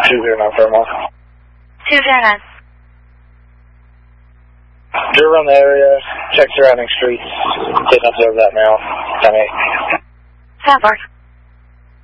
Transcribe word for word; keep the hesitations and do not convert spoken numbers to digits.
two zero nine for more. two zero nine. You're around the area, check surrounding streets. Didn't observe that now. ten eight. ten four.